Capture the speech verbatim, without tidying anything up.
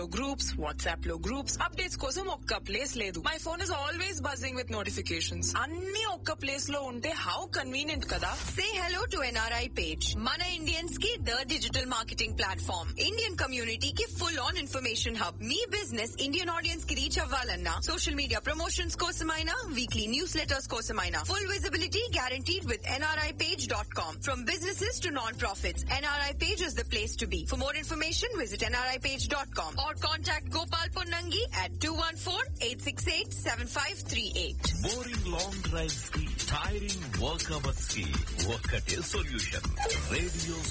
Groups, WhatsApp లో groups, updates కోసం ఒక్క ప్లేస్ లేదు. My phone is always buzzing with notifications. అన్ని ఒక్క ప్లేస్ లో ఉంటే హౌ కన్వీనియంట్ కదా. Say hello to N R I page. Mana Indians की the digital marketing platform. Indian community की full on information hub. Me business Indian audience की reach అవ్వాలన్నా social media promotions కోసమైనా weekly newsletters కోసమైనా full visibility guaranteed with N R I page dot com. From businesses to non-profits, N R I page is the place to be. For more information, visit N R I page dot com or contact Gopal Ponnangi at two one four, eight six eight, seven five three eight. Boring long drives కి, tiring work hours కి ఒక్కటే solution. Radio